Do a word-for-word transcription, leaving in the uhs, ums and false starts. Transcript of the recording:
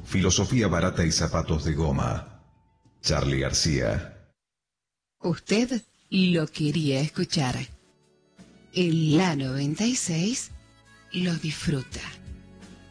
filosofía barata y zapatos de goma. Charly García. Usted lo quería escuchar. En la noventa y seis lo disfruta.